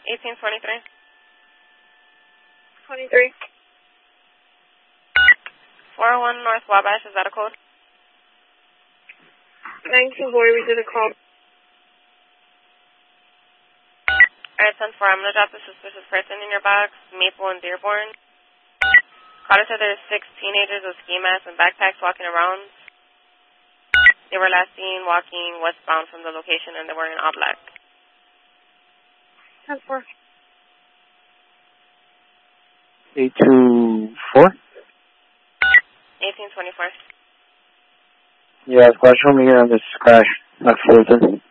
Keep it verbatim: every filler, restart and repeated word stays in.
eighteen twenty-three. twenty-three. four oh one North Wabash, is that a code? nineteen forty, we did a call. Alright, ten four, I'm going to drop the suspicious person in your box, Maple and Dearborn. Caller said there's six teenagers with ski masks and backpacks walking around. They were last seen walking westbound from the location and they were in all black. ten four. eight two four? eighteen twenty-four. Yeah, squad, show me here on this crash. Not Fulton.